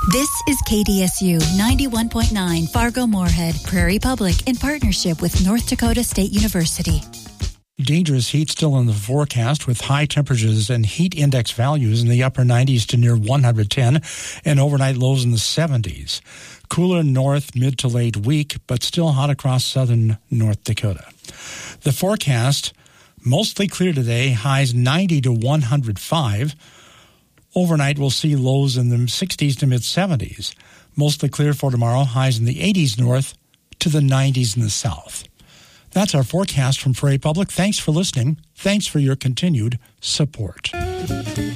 This is KDSU 91.9 Fargo-Moorhead, Prairie Public, in partnership with North Dakota State University. Dangerous heat still in the forecast, with high temperatures and heat index values in the upper 90s to near 110 and overnight lows in the 70s. Cooler north mid to late week, but still hot across southern North Dakota. The forecast, mostly clear today, highs 90 to 105. Overnight, we'll see lows in the 60s to mid-70s. Mostly clear for tomorrow, highs in the 80s north to the 90s in the south. That's our forecast from Prairie Public. Thanks for listening. Thanks for your continued support.